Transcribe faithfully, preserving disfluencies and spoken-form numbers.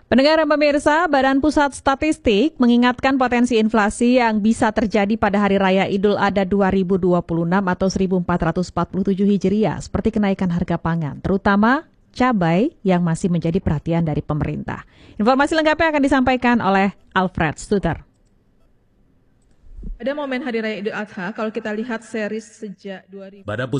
Pendengar dan pemirsa, Badan Pusat Statistik mengingatkan potensi inflasi yang bisa terjadi pada Hari Raya Idul Adha dua ribu dua puluh enam atau seribu empat ratus empat puluh tujuh Hijriah, seperti kenaikan harga pangan, terutama cabai yang masih menjadi perhatian dari pemerintah. Informasi lengkapnya akan disampaikan oleh Alfred Stuter. Pada momen Hari Raya Idul Adha, kalau kita lihat series sejak dua ribu